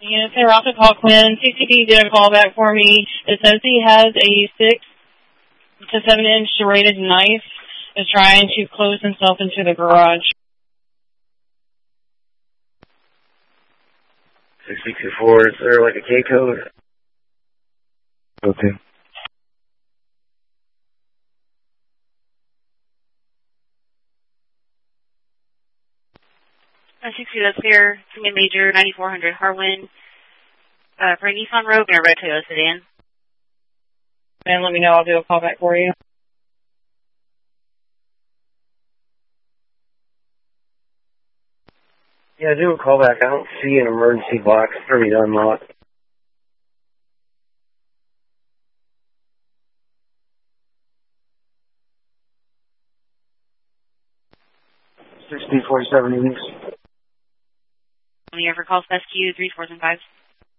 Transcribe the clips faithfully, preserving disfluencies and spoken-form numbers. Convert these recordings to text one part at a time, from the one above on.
Unit Center off the call, Quinn. C C D did a call back for me. It says he has a six to seven inch serrated knife. Is trying to close himself into the garage. sixty two four, is there like a K code? Okay. nine six two, that's clear. Senior Major, ninety-four hundred Harwin. Uh, for a Nissan Rogue and a red Toyota sedan. And let me know, I'll do a call back for you. Yeah, do a call back. I don't see an emergency box for me to unlock. sixteen forty-seven units. I'm here for calls rescue, three fours and fives.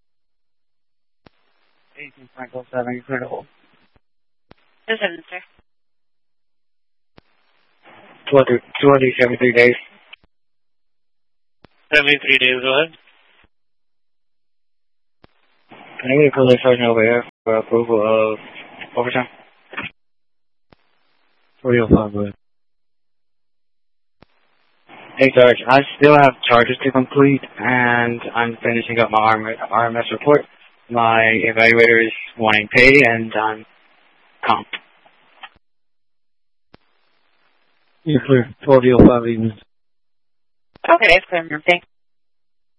eighteen Franklin seven, you clear to hold. No seven, sir. two hundred seventy-three days. seventy-three days, go ahead. Can I get a police sergeant over here for approval of overtime? forty oh five, go ahead. Hey, Sarge, I still have charges to complete, and I'm finishing up my R M S report. My evaluator is wanting pay, and I'm comp. You're clear. forty oh five evenings. Okay, that's clear. Thanks.